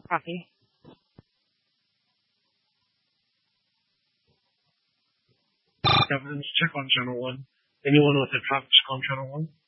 Copy. Governance, check on channel 1. Anyone with a Cox on channel 1?